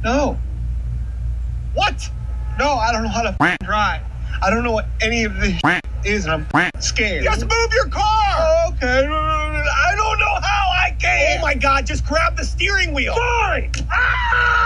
No. What? No, I don't know how to drive. I don't know what any of this is, and I'm scared. Just move your car! Okay. I don't know how I can. Oh my God, just grab the steering wheel. Fine. Ah!